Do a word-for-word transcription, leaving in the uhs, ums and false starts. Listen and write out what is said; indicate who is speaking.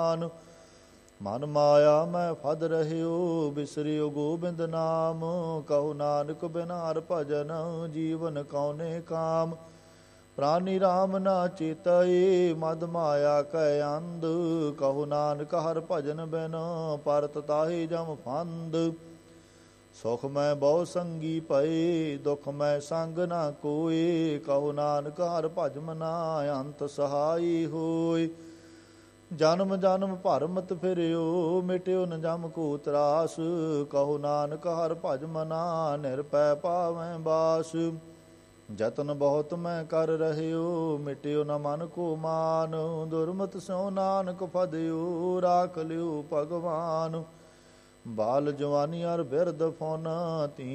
Speaker 1: ਮਨ ਮਾਇਆ ਮੈਂ ਫਦ ਰਹਿਓ, ਬਿਸਰਿਓ ਗੋਬਿੰਦ ਨਾਮ। ਕਹੋ ਨਾਨਕ ਬਿਨ ਹਰਿ ਭਜਨ, ਜੀਵਨ ਕਉਨੇ ਕਾਮ। ਪ੍ਰਾਨੀ ਰਾਮ ਨਾ ਚੇਤਏ, ਮਦ ਮਾਇਆ ਕੈ ਅੰਧ। ਕਹੋ ਨਾਨਕ ਹਰਿ ਭਜਨ ਬਿਨ, ਪਰਤ ਤਾਹੇ ਜਮ ਫੰਦ। ਸੁਖ ਮੈਂ ਬਹੁ ਸੰਗੀ ਪਏ, ਦੁਖ ਮੈਂ ਸੰਗ ਨਾ ਕੋਏ। ਕਹੋ ਨਾਨਕ ਹਰਿ ਭਜ ਮਨਾ, ਅੰਤ ਸਹਾਈ ਹੋਏ। ਜਨਮ ਜਨਮ ਭਰਮਤ ਫਿਰਿਓ, ਮਿਟਿਓ ਨ ਜਮ ਕੋ ਤਰਾਸ। ਕਹੋ ਨਾਨਕ ਹਰਿ ਭਜ ਮਨਾ, ਨਿਰਭੈ ਪਾਵੈ ਬਾਸ। ਜਤਨ ਬਹੁਤ ਮੈਂ ਕਰ ਰਹਿਓ, ਮਿਟਿਓ ਨ ਮਨ ਕੋ ਮਾਨ। ਦੁਰਮਤ ਸਿਉ ਨਾਨਕ ਫਦਿਓ, ਰਾਖ ਲਿਓ ਭਗਵਾਨ। ਬਾਲ ਜਵਾਨੀ ਅਰ ਬਿਰਧ ਫੁਨ, ਤੀ